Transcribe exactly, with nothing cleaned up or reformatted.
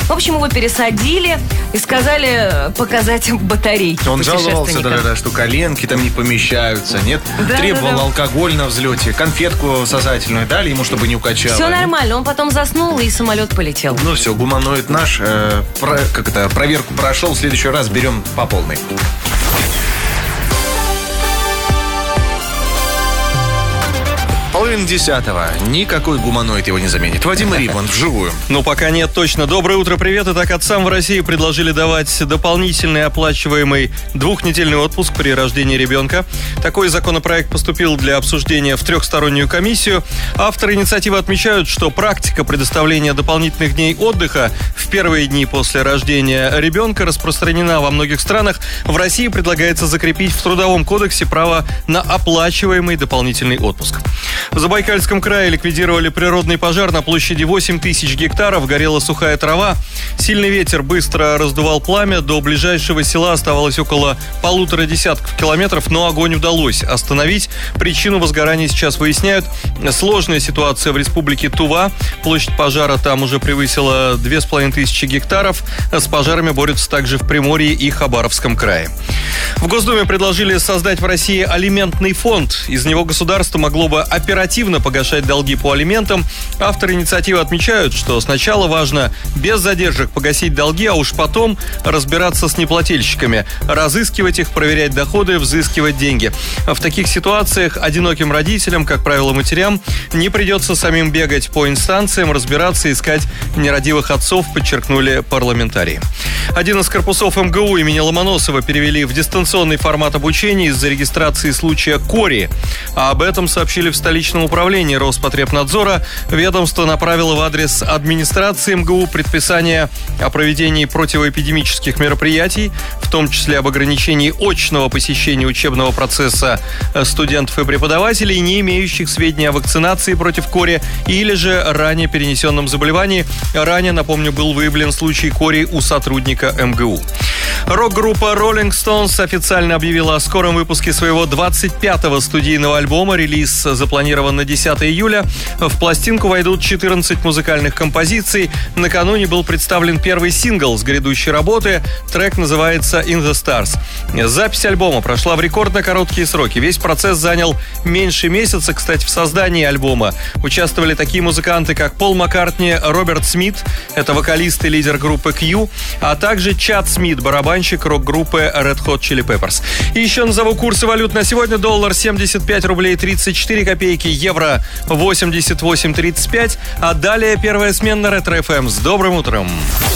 В общем, его пересадили и сказали показать батарейки. Он жаловался, да, да, что коленки там не помещаются, нет? Да, Требовал да, да. алкоголь на взлете, конфетку сосательную дали ему, чтобы не укачало. Все нормально, он потом заснул, и самолет полетел. Ну все, гуманоид наш, э, про, как это, проверку прошел, в следующий раз берем по полной. Половина десятого. Никакой гуманоид его не заменит. Вадим Рибман вживую. Ну, пока нет, точно. Доброе утро, привет. Итак, отцам в России предложили давать дополнительный оплачиваемый двухнедельный отпуск при рождении ребенка. Такой законопроект поступил для обсуждения в трехстороннюю комиссию. Авторы инициативы отмечают, что практика предоставления дополнительных дней отдыха в первые дни после рождения ребенка распространена во многих странах. В России предлагается закрепить в Трудовом кодексе право на оплачиваемый дополнительный отпуск. В Забайкальском крае ликвидировали природный пожар на площади восемь тысяч гектаров. Горела сухая трава. Сильный ветер быстро раздувал пламя. До ближайшего села оставалось около полутора десятков километров, но огонь удалось остановить. Причину возгорания сейчас выясняют. Сложная ситуация в республике Тува. Площадь пожара там уже превысила две с половиной тысячи гектаров. С пожарами борются также в Приморье и Хабаровском крае. В Госдуме предложили создать в России алиментный фонд. Из него государство могло бы оперативно погашать долги по алиментам. Авторы инициативы отмечают, что сначала важно без задержек погасить долги, а уж потом разбираться с неплательщиками, разыскивать их, проверять доходы, взыскивать деньги. В таких ситуациях одиноким родителям, как правило, матерям, не придется самим бегать по инстанциям, разбираться, искать нерадивых отцов, подчеркнули парламентарии. Один из корпусов эм гэ у имени Ломоносова перевели в дистанционный формат обучения из-за регистрации случая кори. А об этом сообщили в столичном управлении Роспотребнадзора. Ведомство направило в адрес администрации эм гэ у предписание о проведении противоэпидемических мероприятий, в том числе об ограничении очного посещения учебного процесса студентов и преподавателей, не имеющих сведений о вакцинации против кори или же ранее перенесенном заболевании. Ранее, напомню, был выявлен случай кори у сотрудника эм гэ у. Рок-группа Rolling Stones официально объявила о скором выпуске своего двадцать пятого студийного альбома. Релиз запланирован на десятое июля. В пластинку войдут четырнадцать музыкальных композиций. Накануне был представлен первый сингл с грядущей работы. Трек называется «In the Stars». Запись альбома прошла в рекордно короткие сроки. Весь процесс занял меньше месяца. Кстати, в создании альбома участвовали такие музыканты, как Пол Маккартни, Роберт Смит, это вокалист и лидер группы Q, а также Чад Смит, барабанщик рок-группы Red Hot Chili Peppers. И еще назову курсы валют на сегодня. Доллар семьдесят пять рублей тридцать четыре копейки, евро восемьдесят восемь тридцать пять. А далее первая смена Ретро эф эм. С добрым утром!